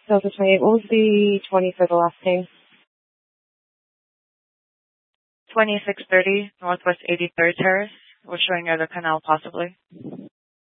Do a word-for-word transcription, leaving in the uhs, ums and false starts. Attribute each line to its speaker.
Speaker 1: Delta twenty-eight. What was the twenty for the last name?
Speaker 2: twenty-six thirty Northwest eighty-third Terrace. We're showing you the canal possibly.